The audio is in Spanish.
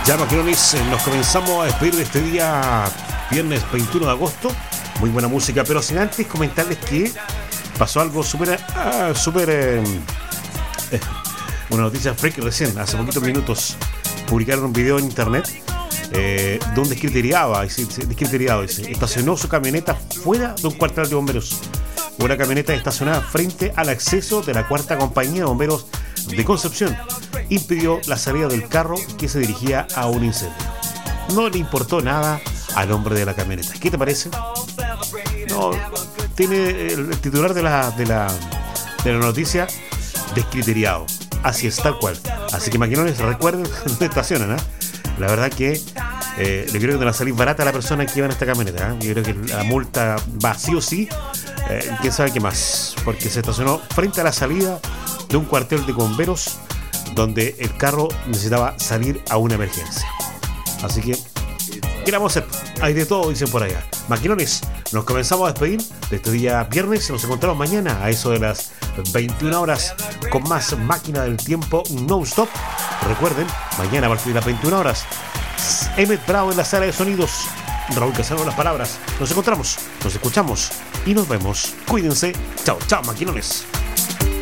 Ya, maquinones, nos comenzamos a despedir de este día, viernes 21 de agosto. Muy buena música, pero sin antes comentarles que pasó algo súper una noticia freak recién, hace poquitos minutos. Publicaron un video en internet de un descriteriado, estacionó su camioneta fuera de un cuartel de bomberos. Una camioneta estacionada frente al acceso de la cuarta compañía de bomberos de Concepción impidió la salida del carro que se dirigía a un incendio. No le importó nada al hombre de la camioneta. ¿Qué te parece? No, tiene el titular de la noticia descriteriado. Así es, tal cual. Así que maquinones, recuerden dónde estacionan, ¿eh? La verdad que le creo que no va a salir barata a la persona que iba en esta camioneta, ¿eh? Yo creo que la multa va sí o sí. Quién sabe qué más, porque se estacionó frente a la salida de un cuartel de bomberos donde el carro necesitaba salir a una emergencia. Así que, ¿qué vamos a hacer? Hay de todo, dicen por allá. Maquinones, nos comenzamos a despedir de este día viernes. Nos encontramos mañana a eso de las 21 horas con más Máquina del Tiempo non-stop. Recuerden, mañana a partir de las 21 horas, Emmet Bravo en la sala de sonidos, Raúl Casano en las palabras. Nos encontramos, nos escuchamos y nos vemos. Cuídense. Chao, chao, maquinones.